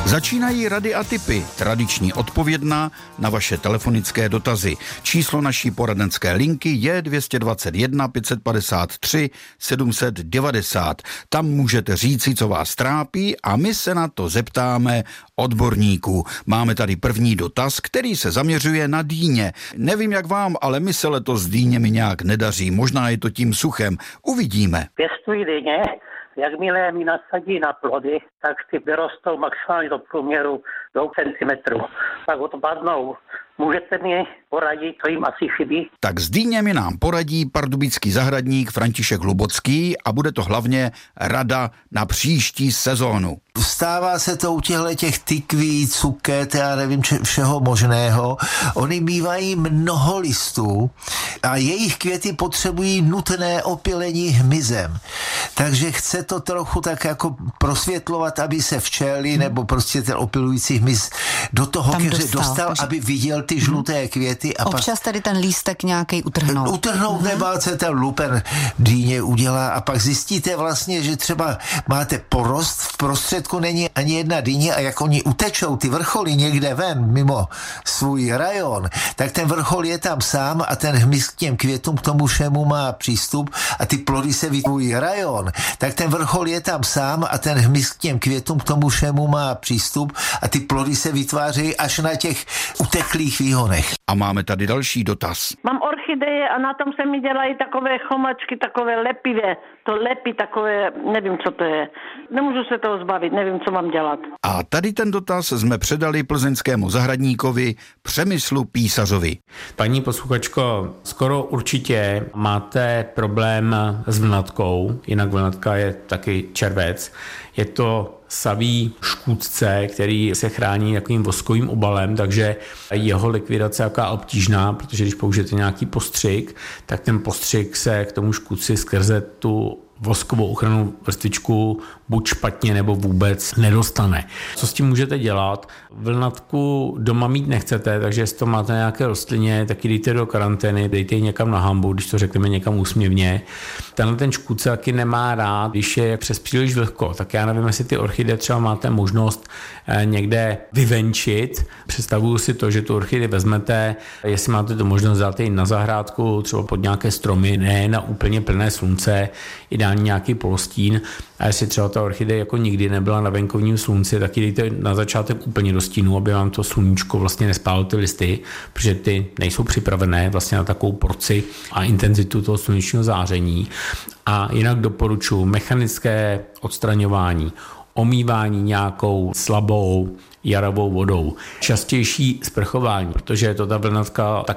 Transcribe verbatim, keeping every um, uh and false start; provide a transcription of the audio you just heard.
Začínají rady a tipy, tradiční odpovědná na vaše telefonické dotazy. Číslo naší poradenské linky je dvě stě dvacet jedna pět set padesát tři sedm set devadesát. Tam můžete říci, co vás trápí a my se na to zeptáme odborníků. Máme tady první dotaz, který se zaměřuje na dýně. Nevím jak vám, ale my se letos s dýněmi nějak nedaří. Možná je to tím suchem. Uvidíme. Pěstuji dýně. Jakmile mi nasadí na plody, tak ty vyrostou maximálně do průměru dvou centimetrů. Pak odpadnou. Můžete mi poradit, co jim asi chybí? Tak s dýněmi nám poradí pardubický zahradník František Hlubocký a bude to hlavně rada na příští sezónu. Stává se to u těchto těch tykví, cuket, já nevím, če, všeho možného. Oni mívají mnoho listů a jejich květy potřebují nutné opylení hmyzem. Takže chce to trochu tak jako prosvětlovat, aby se včely hmm. nebo prostě ten opylující hmyz do toho keře dostal, dostal takže... aby viděl ty žluté květy. A občas pak tady ten lístek nějaký utrhnout. Utrhnout hmm. nebát se ten lupen dýně udělá a pak zjistíte vlastně, že třeba máte porost, v prostředku není ani jedna dýně a jak oni utečou ty vrcholy někde ven mimo svůj rajon, tak ten vrchol je tam sám a ten hmyz k těm květům k tomu všemu má přístup a ty plody se vytvoří rajon, tak ten vrchol je tam sám a ten hmyz k těm květům k tomu všemu má přístup a ty plody se vytvářejí až na těch uteklých výhonech. A máme tady další dotaz. Mám orchideje a na tom se mi dělají takové chomačky, takové lepivé. To lepí takové, nevím, co to je. Nemůžu se toho zbavit, nevím, co mám dělat. A tady ten dotaz jsme předali plzeňskému zahradníkovi Přemyslu Písařovi. Paní posluchačko, skoro určitě máte problém s vlnatkou, jinak vlnatka je taky červec. Je to savý škůdce, který se chrání takovým voskovým obalem, takže jeho likvidace je jaká obtížná, protože když použijete nějaký postřik, tak ten postřik se k tomu škůdci skrze tu voskovou ochrannou vrstvičku buď špatně nebo vůbec nedostane. Co s tím můžete dělat? Vlnatku doma mít nechcete, takže jestli to máte nějaké rostlině, taky dejte do karantény, dejte ji někam na hambu, když to řekneme někam úsměvně. Tenhle ten škůdce taky nemá rád, když je přes příliš vlhko, tak já nevím, jestli ty orchideje třeba máte možnost někde vyvenčit. Představuju si to, že tu orchidej vezmete, jestli máte tu možnost dát ji na zahrádku, třeba pod nějaké stromy, ne na úplně plné slunce, ideálně nějaký polostín. A jestli třeba ta orchidej jako nikdy nebyla na venkovním slunci, tak ji dejte na začátek úplně do stínu, aby vám to sluníčko vlastně nespálilo ty listy, protože ty nejsou připravené vlastně na takovou porci a intenzitu toho slunečního záření. A jinak doporučuji mechanické odstraňování, omývání nějakou slabou jarovou vodou, častější sprchování, protože to ta vlnatka tak